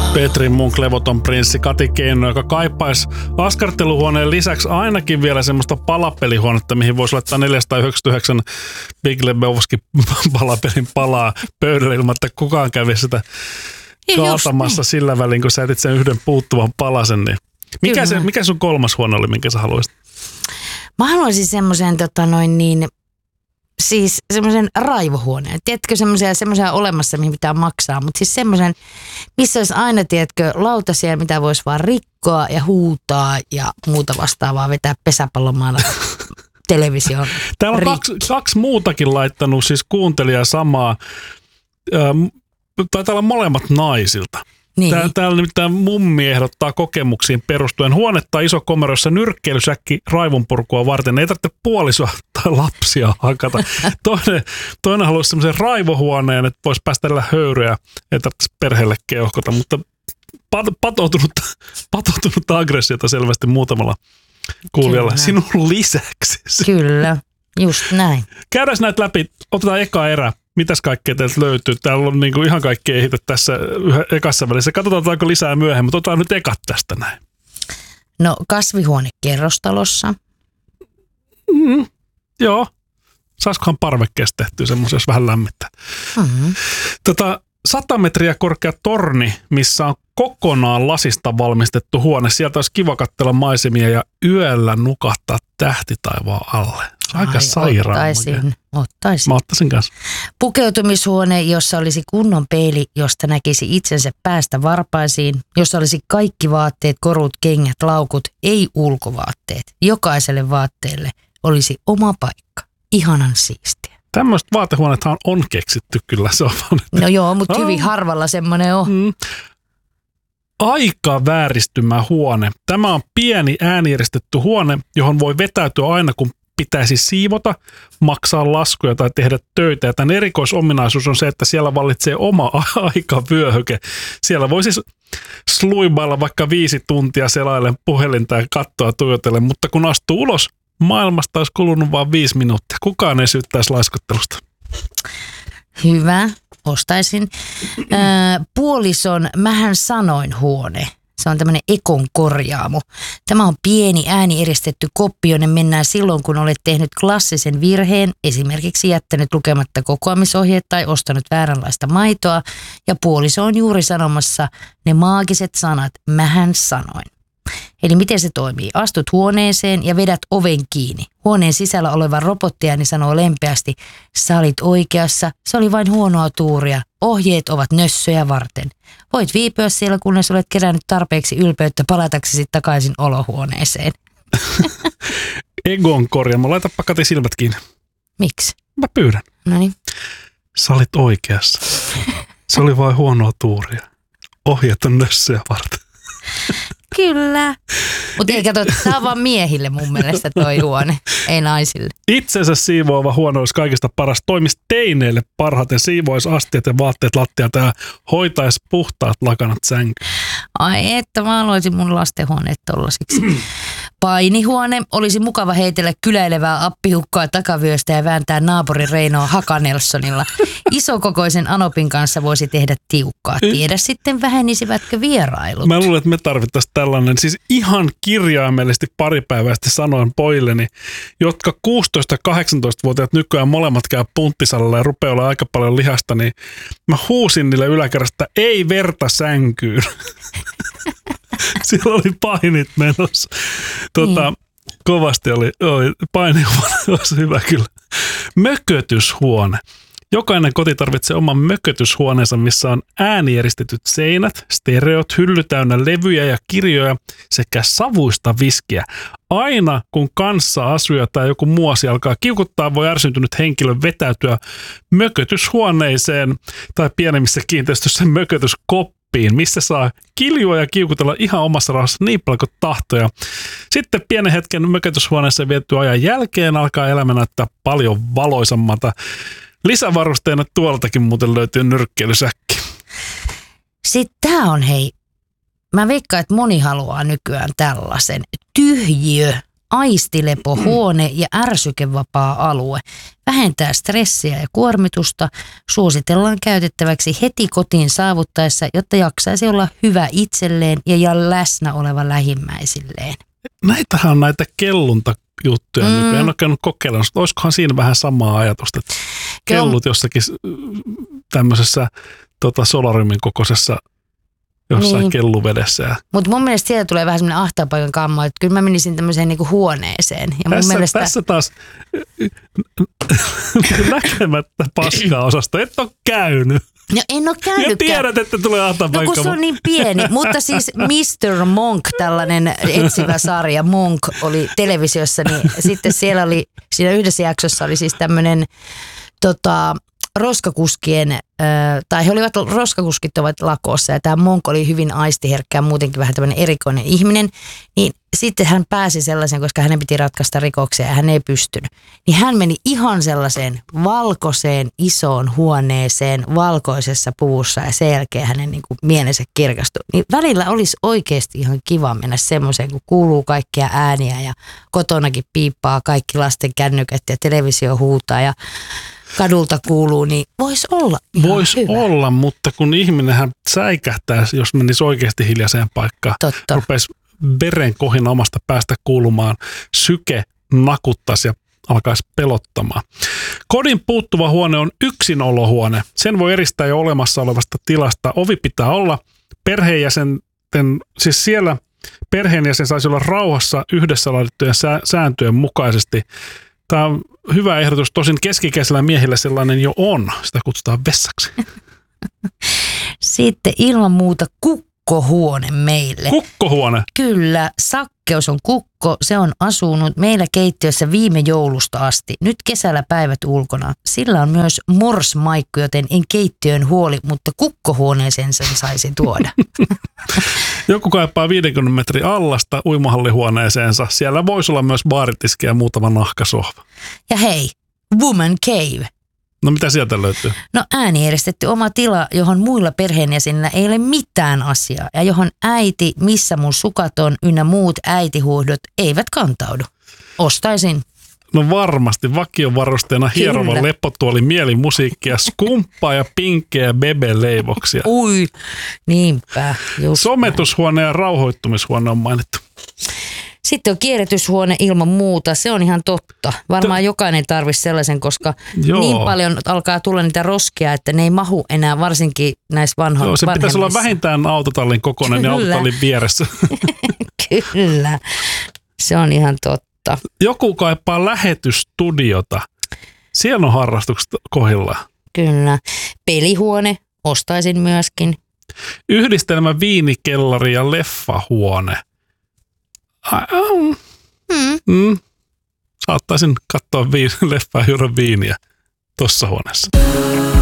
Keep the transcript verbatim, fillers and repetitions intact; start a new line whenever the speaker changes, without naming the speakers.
Petrin mun klevoton prinssi Kati Keino, joka kaipaisi askarteluhuoneen lisäksi ainakin vielä semmoista palapelihuonetta, mihin voisi laittaa neljäsataayhdeksänkymmentäyhdeksän Big Lebowski palapelin palaa pöydälle ilman, että kukaan kävi sitä kaatamassa sillä välin, kun sä etit sen yhden puuttuvan palasen. Niin. Mikä, se, mikä sun kolmas huone oli, minkä sä haluaisit?
Mä haluaisin semmoisen tota noin niin... Siis semmoisen raivohuoneen. Tiedätkö, semmoisia, semmoisia olemassa, mihin pitää maksaa, mutta siis semmoisen, missä olisi aina, tiedätkö, lautasia, mitä voisi vaan rikkoa ja huutaa ja muuta vastaavaa, vetää pesäpallomaana televisioon.
Täällä on kaksi, kaksi muutakin laittanut, siis kuuntelijaa samaa. Taitaa olla molemmat naisilta. Niin. Täällä, täällä nimittäin mummi ehdottaa kokemuksiin perustuen huonetta isokomerossa nyrkkeilysäkki raivonpurkua varten. Ei tarvitse puolisoa tai lapsia hakata. Toinen, toinen haluaisi semmoisen raivohuoneen, että voisi päästellä höyryä. Ei tarvitse perheelle keuhkota, mutta pat, patoutunutta, patoutunutta aggressiota selvästi muutamalla kuulijalla.
Kyllä.
Sinun lisäksi.
Kyllä, just näin.
Käydään näitä läpi. Otetaan eka erä. Mitäs kaikkea teiltä löytyy? Täällä on niin kuin ihan kaikkea ehitä tässä ekassa välissä. Katsotaan, otetaanko lisää myöhemmin, mutta otetaan nyt ekat tästä näin.
No kasvihuone kerrostalossa.
Mm, joo. Saisikohan parvekkeesta tehtyä semmoisen, jos vähän lämmittää. Mm-hmm. Tota, sata metriä korkea torni, missä on kokonaan lasista valmistettu huone. Sieltä olisi kiva katsella maisemia ja yöllä nukahtaa tähtitaivaan alle. Aika Ai, sairaan.
Ottaisin, ottaisin.
Mä ottaisin kanssa.
Pukeutumishuone, jossa olisi kunnon peili, josta näkisi itsensä päästä varpaisiin, jossa olisi kaikki vaatteet, korut, kengät, laukut, ei ulkovaatteet. Jokaiselle vaatteelle olisi oma paikka. Ihanan siistiä.
Tämmöiset vaatehuoneethan on keksitty kyllä. Se on vaan,
no joo, mutta oh. hyvin harvalla semmoinen on. Mm.
Aika vääristymä huone. Tämä on pieni äänieristetty huone, johon voi vetäytyä aina, kun pitäisi siivota, maksaa laskuja tai tehdä töitä. Ja tämän erikoisominaisuus on se, että siellä vallitsee oma aikavyöhyke. Siellä voi siis sluibailla vaikka viisi tuntia selailen puhelinta ja kattoa tuijotellen, mutta kun astuu ulos, maailmasta olisi kulunut vain viisi minuuttia. Kukaan ei syyttäisi laiskottelusta.
Hyvä, ostaisin. Äh, puolison mähän sanoin huone. Se on tämmöinen Ekon korjaamo. Tämä on pieni äänieristetty koppi, jonne mennään silloin, kun olet tehnyt klassisen virheen, esimerkiksi jättänyt lukematta kokoamisohjeet tai ostanut vääränlaista maitoa, ja puoliso on juuri sanomassa ne maagiset sanat, mähän sanoin. Eli miten se toimii? Astut huoneeseen ja vedät oven kiinni. Huoneen sisällä oleva robottiääni sanoo lempeästi, sä olit oikeassa, se oli vain huonoa tuuria. Ohjeet ovat nössöjä varten. Voit viipyä siellä, kunnes olet kerännyt tarpeeksi ylpeyttä palataksesi takaisin olohuoneeseen.
Egon korjaamo. Laitapa Kati silmät kiinni.
Miksi?
Mä pyydän.
Noniin.
Sä olit oikeassa. Se oli vain huonoa tuuria. Ohjeet on nössöjä varten.
Kyllä. Mutta ei kato, tämä on vaan miehille mun mielestä toi huone, ei naisille.
Itsensä siivoava huone olisi kaikista paras. Toimisi teineille parhaiten, siivoisi astiat ja vaatteet lattialta ja hoitaisi puhtaat lakanat sänkyyn.
Ai että mä aloisin mun lastenhuoneet tollasiksi. Painihuone olisi mukava heitellä kyläilevää appihukkaa takavyöstä ja vääntää naapurin Reinoa Hakanelsonilla. Isokokoisen Anopin kanssa voisi tehdä tiukkaa. Tiedä sitten vähenisivätkö vierailut.
Mä luulen, että me tarvittaisiin tällainen, siis ihan kirjaimellisesti pari päivää sitten sanoin pojilleni, jotka kuusitoista-kahdeksantoista-vuotiaat nykyään molemmat käy punttisalilla ja rupeaa olla aika paljon lihasta, niin mä huusin niille yläkerrasta, ei verta sänkyyn. Siellä oli painit menossa. Tota, niin. Kovasti oli, oli painihuone, olisi hyvä kyllä. Mökötyshuone. Jokainen koti tarvitsee oman mökötyshuoneensa, missä on äänieristetyt seinät, stereot, hylly täynnä levyjä ja kirjoja sekä savuista viskiä. Aina kun kanssa-asuja tai joku muu asia alkaa kiukuttaa, voi ärsyntynyt henkilö vetäytyä mökötyshuoneeseen tai pienemmissä kiinteistöissä mökötyskoppiin, missä saa kiljua ja kiukutella ihan omassa rauhassa niin paljon kuin tahtoja. Sitten pienen hetken mökötyshuoneessa vietty ajan jälkeen alkaa elämä näyttää paljon valoisammalta. Lisävarusteena tuoltakin muuten löytyy nyrkkeilysäkki.
Sitten tää on hei, mä veikkaan, että moni haluaa nykyään tällaisen tyhjiö aistilepohuone ja ärsykevapaa alue. Vähentää stressiä ja kuormitusta. Suositellaan käytettäväksi heti kotiin saavuttaessa, jotta jaksaisi olla hyvä itselleen ja läsnä oleva lähimmäisilleen.
Näitähän on näitä kelluntajuttuja. Mm. En ole käynyt kokeilemaan. Olisikohan siinä vähän samaa ajatusta, että kellut jossakin tämmöisessä tota, solariumin kokoisessa jossain niin. kelluvedessä.
Mutta mun mielestä siellä tulee vähän semmoinen ahtaapaikan kammo, että kyllä mä menisin tämmöiseen niinku huoneeseen. Ja
tässä,
mun mielestä...
tässä taas näkemättä paskaa osasta. Et ole käynyt.
No en ole käynytkään.
Ja tiedät, että tulee ahtaapaikan kammo.
No kun se on niin pieni. Mutta siis mister Monk, tällainen etsivä sarja, Monk oli televisiossa, niin sitten siellä oli, siinä yhdessä jaksossa oli siis tämmöinen tota, roskakuskien, äh, tai he olivat, roskakuskit ovat lakossa ja tämä Monk oli hyvin aistiherkkä ja muutenkin vähän tämmöinen erikoinen ihminen, niin sitten hän pääsi sellaisen, koska hänen piti ratkaista rikoksia ja hän ei pystynyt. Niin hän meni ihan sellaiseen valkoiseen isoon huoneeseen valkoisessa puvussa ja sen jälkeen hänen niin kuin mielensä kirkastui. Niin välillä olisi oikeasti ihan kiva mennä semmoiseen, kun kuuluu kaikkia ääniä ja kotonakin piippaa kaikki lasten kännykät ja televisio huutaa ja kadulta kuuluu, niin voisi olla ihan
Voisi olla, mutta kun ihminenhän säikähtää, jos menisi oikeasti hiljaiseen paikkaan,
Totta.
rupesi verenkohina omasta päästä kuulumaan, syke nakuttaisi ja alkaisi pelottamaan. Kodin puuttuva huone on yksinolohuone. Sen voi eristää jo olemassa olevasta tilasta. Ovi pitää olla perheenjäsenten, siis siellä perheenjäsen saisi olla rauhassa yhdessä laadittujen sääntöjen mukaisesti. Tämä on hyvä ehdotus. Tosin keskikäisellä miehillä sellainen jo on. Sitä kutsutaan vessaksi.
Sitten ilman muuta kukkohuone meille.
Kukkohuone?
Kyllä. Sakkeus on kukko. Se on asunut meillä keittiössä viime joulusta asti. Nyt kesällä päivät ulkona. Sillä on myös morsmaikku, joten en keittiön huoli, mutta kukkohuoneeseen sen saisi tuoda.
Joku kaipaa viidenkymmenen metrin allasta uimahallihuoneeseensa. Siellä voisi olla myös baaritiski ja muutama nahkasohva.
Ja hei, woman cave.
No mitä sieltä löytyy?
No äänieristetty oma tila, johon muilla perheenjäsenillä ei ole mitään asiaa. Ja johon äiti, missä mun sukat on, ynnä muut äitihuuhdot eivät kantaudu. Ostaisin.
No varmasti vakiovarusteena hierova leppotuoli, mielimusiikkia, skumppaa ja pinkkejä ja bebe-leivoksia.
Ui, niinpä.
Sometushuone ja rauhoittumishuone on mainittu.
Sitten on kierrätyshuone ilman muuta. Se on ihan totta. Varmaan T- jokainen tarvitsisi sellaisen, koska Joo. niin paljon alkaa tulla niitä roskia, että ne ei mahu enää varsinkin näissä vanhoissa.
Joo, se pitäisi olla vähintään autotallin kokoinen ja autotallin vieressä.
Kyllä, se on ihan totta.
Joku kaipaa lähetysstudiota. Siellä on harrastukset kohdillaan.
Kyllä. Pelihuone ostaisin myöskin.
Yhdistelmä viinikellari ja leffahuone. Mm. Mm. Saattaisin katsoa viin, leffaa juoda viiniä tuossa huoneessa.